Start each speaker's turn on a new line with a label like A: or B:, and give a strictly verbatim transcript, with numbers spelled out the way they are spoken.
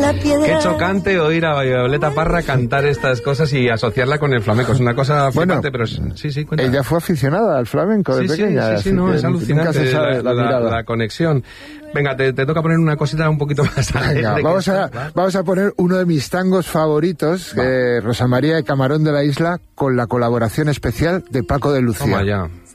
A: la piedra.
B: Qué chocante oír a Violeta Parra cantar estas cosas y asociarla con el flamenco. Es una cosa flipante,
C: bueno,
B: pero sí, sí, cuenta.
C: Ella fue aficionada al flamenco de
B: sí,
C: pequeña.
B: Sí, sí, sí, no, es alucinante
C: se sabe
B: la,
C: la,
B: la, la conexión. Venga, te, te toca poner una cosita un poquito más alegre.
C: Venga, vamos, a, vamos a poner uno de mis tangos favoritos, eh, Rosa María de Camarón de la Isla, con la colaboración especial de Paco de Lucía.
B: Toma ya.